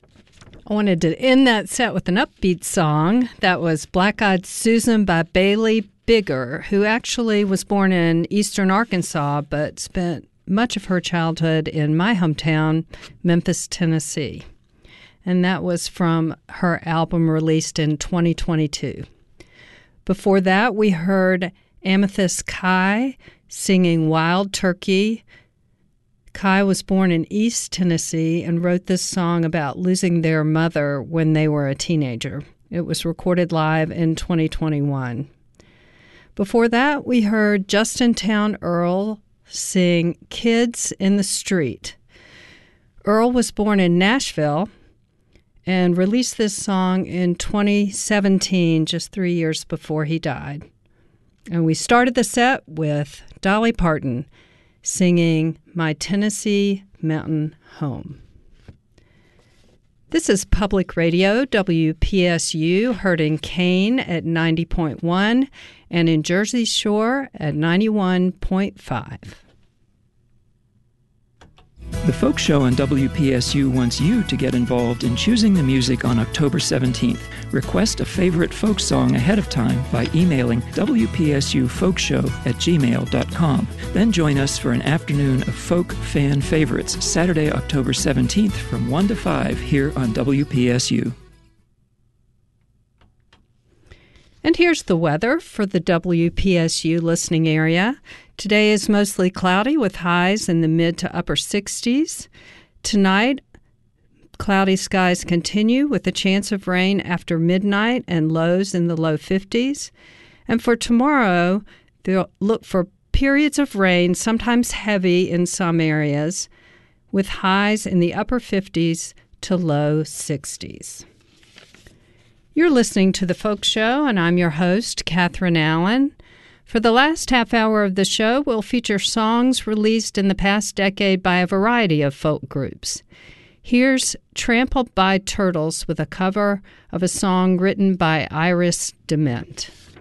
I wanted to end that set with an upbeat song. That was Black Eyed Susan by Bailey Bigger, who actually was born in eastern Arkansas but spent much of her childhood in my hometown, Memphis, Tennessee. And that was from her album released in 2022. Before that, we heard Amethyst Kai singing Wild Turkey. Kai was born in East Tennessee and wrote this song about losing their mother when they were a teenager. It was recorded live in 2021. Before that, we heard Justintown Earl sing Kids in the Street. Earl was born in Nashville and released this song in 2017, just 3 years before he died. And we started the set with Dolly Parton singing My Tennessee Mountain Home. This is Public Radio, WPSU, heard in Kane at 90.1 and in Jersey Shore at 91.5. The Folk Show on WPSU wants you to get involved in choosing the music on October 17th. Request a favorite folk song ahead of time by emailing wpsufolkshow@gmail.com. Then join us for an afternoon of folk fan favorites, Saturday, October 17th from 1 to 5 here on WPSU. And here's the weather for the WPSU listening area. Today is mostly cloudy with highs in the mid to upper 60s. Tonight, cloudy skies continue with a chance of rain after midnight and lows in the low 50s. And for tomorrow, they'll look for periods of rain, sometimes heavy in some areas, with highs in the upper 50s to low 60s. You're listening to The Folk Show, and I'm your host, Catherine Allen. For the last half hour of the show, we'll feature songs released in the past decade by a variety of folk groups. Here's Trampled by Turtles with a cover of a song written by Iris DeMent.